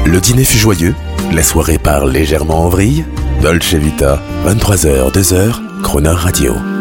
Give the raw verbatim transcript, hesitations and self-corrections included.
Le dîner fut joyeux, la soirée part légèrement en vrille. Dolce Vita, vingt-trois heures, deux heures, Croner Radio.